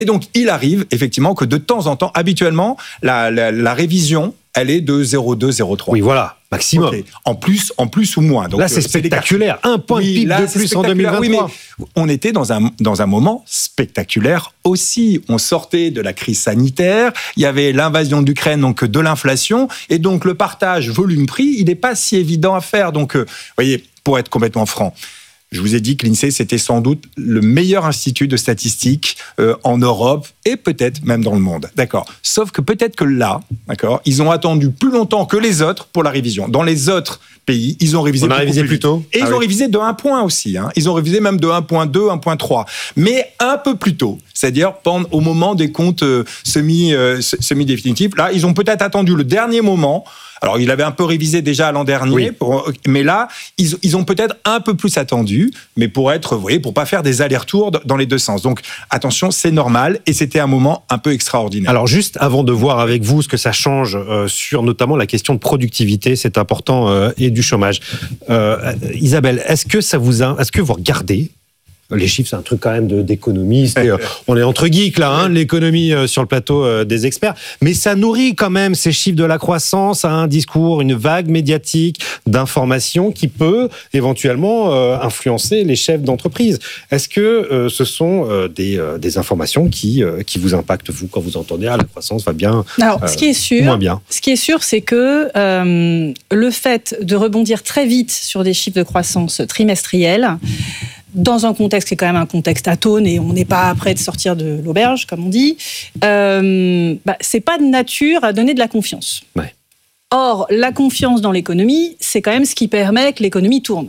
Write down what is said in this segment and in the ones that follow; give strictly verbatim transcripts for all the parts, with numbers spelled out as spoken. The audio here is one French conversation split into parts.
Et donc, il arrive effectivement que de temps en temps, habituellement, la, la, la révision, elle est de zéro virgule deux, zéro virgule trois. Oui, voilà, maximum. Okay. En plus, en plus ou moins. Donc, là, c'est euh, spectaculaire. Un point oui, de P I B de plus en deux mille vingt-trois. Oui, mais on était dans un, dans un moment spectaculaire aussi. On sortait de la crise sanitaire, il y avait l'invasion d'Ukraine, donc de l'inflation, et donc le partage volume-prix, il n'est pas si évident à faire. Donc, vous euh, voyez, pour être complètement franc, je vous ai dit que l'INSEE, c'était sans doute le meilleur institut de statistiques euh, en Europe et peut-être même dans le monde. D'accord. Sauf que peut-être que là, d'accord, ils ont attendu plus longtemps que les autres pour la révision. Dans les autres pays, ils ont révisé, On a révisé plus tôt. Et ah ils oui. ont révisé de un point aussi. Hein. Ils ont révisé même de un virgule deux, un virgule trois. Mais un peu plus tôt. C'est-à-dire pendant, au moment des comptes euh, semi, euh, semi-définitifs. Là, ils ont peut-être attendu le dernier moment. Alors, il avait un peu révisé déjà l'an dernier, oui. pour, mais là, ils, ils ont peut-être un peu plus attendu, mais pour être, vous voyez, pour pas faire des allers-retours dans les deux sens. Donc, attention, c'est normal, et c'était un moment un peu extraordinaire. Alors, juste avant de voir avec vous ce que ça change euh, sur notamment la question de productivité, c'est important, euh, et du chômage. Euh, Isabelle, est-ce que ça vous a, est-ce que vous regardez? Les chiffres, c'est un truc quand même de, d'économiste. Et, euh, on est entre geeks, là, hein, l'économie euh, sur le plateau euh, des experts. Mais ça nourrit quand même ces chiffres de la croissance à un discours, une vague médiatique d'informations qui peut éventuellement euh, influencer les chefs d'entreprise. Est-ce que euh, ce sont euh, des, euh, des informations qui, euh, qui vous impactent, vous, quand vous entendez ah, la croissance va bien, Alors, euh, ce qui est sûr, moins bien? Ce qui est sûr, c'est que euh, le fait de rebondir très vite sur des chiffres de croissance trimestriels, dans un contexte qui est quand même un contexte atone et on n'est pas prêt de sortir de l'auberge, comme on dit, euh, bah, c'est pas de nature à donner de la confiance. Ouais. Or, la confiance dans l'économie, c'est quand même ce qui permet que l'économie tourne.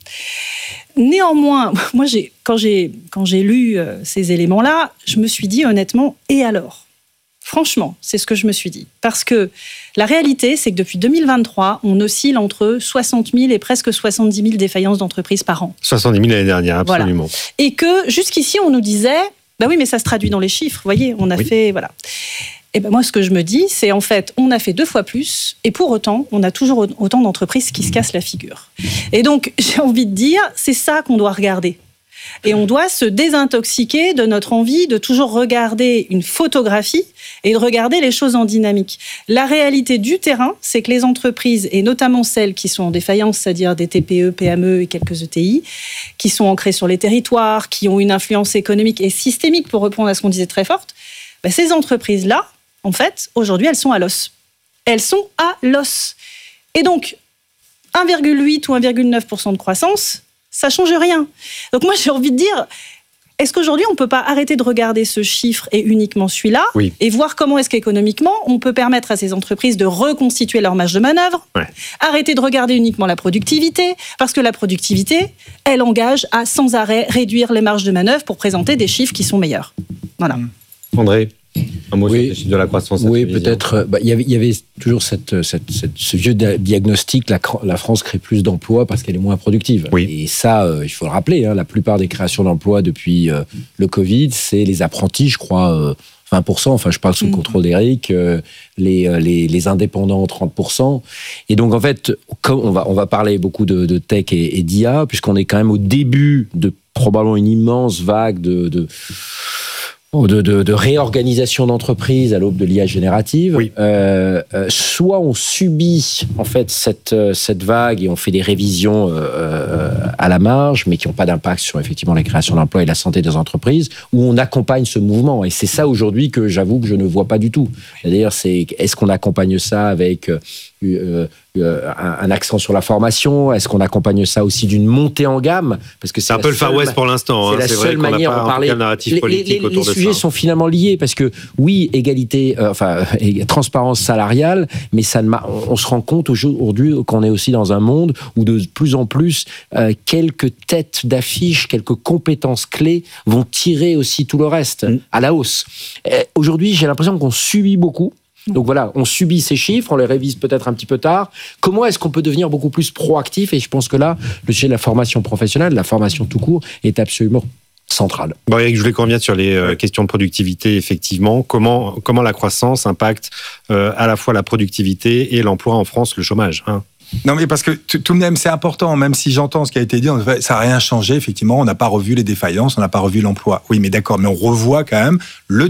Néanmoins, moi, j'ai, quand, j'ai, quand j'ai lu euh, ces éléments-là, je me suis dit honnêtement, et alors ? Franchement, c'est ce que je me suis dit. Parce que la réalité, c'est que depuis deux mille vingt-trois, on oscille entre soixante mille et presque soixante-dix mille défaillances d'entreprises par an. soixante-dix mille l'année dernière, absolument. Voilà. Et que jusqu'ici, on nous disait, bah oui, mais ça se traduit dans les chiffres. Vous voyez, on a oui. fait, voilà. Et ben moi, ce que je me dis, c'est en fait, on a fait deux fois plus, et pour autant, on a toujours autant d'entreprises qui se cassent la figure. Et donc, j'ai envie de dire, c'est ça qu'on doit regarder. Et on doit se désintoxiquer de notre envie de toujours regarder une photographie et de regarder les choses en dynamique. La réalité du terrain, c'est que les entreprises, et notamment celles qui sont en défaillance, c'est-à-dire des T P E, P M E et quelques E T I, qui sont ancrées sur les territoires, qui ont une influence économique et systémique, pour répondre à ce qu'on disait très forte, ben ces entreprises-là, en fait, aujourd'hui, elles sont à l'os. Elles sont à l'os. Et donc, un virgule huit ou un virgule neuf pour cent de croissance, ça ne change rien. Donc moi, j'ai envie de dire, est-ce qu'aujourd'hui, on ne peut pas arrêter de regarder ce chiffre et uniquement celui-là, oui. et voir comment est-ce qu'économiquement, on peut permettre à ces entreprises de reconstituer leur marge de manœuvre, ouais. arrêter de regarder uniquement la productivité, parce que la productivité, elle engage à sans arrêt réduire les marges de manœuvre pour présenter des chiffres qui sont meilleurs. Voilà. André, un mot oui, sur les chiffres de la croissance. Oui, peut-être. Bah, y avait, y avait toujours cette, cette, cette, ce vieux diagnostic, la, la France crée plus d'emplois parce qu'elle est moins productive. Oui. Et ça, euh, il faut le rappeler, hein, la plupart des créations d'emplois depuis euh, le Covid, c'est les apprentis, je crois, euh, vingt pour cent, enfin je parle sous le contrôle d'Éric, euh, les, euh, les, les indépendants, trente pour cent. Et donc en fait, comme on, va, on va parler beaucoup de, de tech et, et d'I A, puisqu'on est quand même au début de probablement une immense vague de... de De, de, de réorganisation d'entreprises à l'aube de l'I A générative. Oui. Euh, euh, soit on subit en fait cette, cette vague et on fait des révisions euh, à la marge, mais qui n'ont pas d'impact sur effectivement la création d'emplois et la santé des entreprises, ou on accompagne ce mouvement. Et c'est ça aujourd'hui que j'avoue que je ne vois pas du tout. C'est-à-dire, c'est, est-ce qu'on accompagne ça avec euh, euh, un, un accent sur la formation? Est-ce qu'on accompagne ça aussi d'une montée en gamme? Parce que c'est, c'est un peu le Far West pour l'instant. C'est hein. la c'est seule vrai manière d'en parler. Le narratif politique les, les, autour les de sujets ça. sont finalement liés parce que oui, égalité, euh, enfin transparence salariale, mais ça ne m'a, on, on se rend compte aujourd'hui qu'on est aussi dans un monde où de plus en plus euh, quelques têtes d'affiche, quelques compétences clés vont tirer aussi tout le reste mmh. à la hausse. Euh, aujourd'hui, j'ai l'impression qu'on subit beaucoup. Donc voilà, on subit ces chiffres, on les révise peut-être un petit peu tard. Comment est-ce qu'on peut devenir beaucoup plus proactif? Et je pense que là, le sujet de la formation professionnelle, la formation tout court, est absolument central. Bon, Eric, je voulais qu'on revienne sur les euh, questions de productivité, effectivement. Comment, comment la croissance impacte euh, à la fois la productivité et l'emploi en France, le chômage, hein? Non, mais parce que tout de même, c'est important, même si j'entends ce qui a été dit, ça n'a rien changé, effectivement, on n'a pas revu les défaillances, on n'a pas revu l'emploi. Oui, mais d'accord, mais on revoit quand même le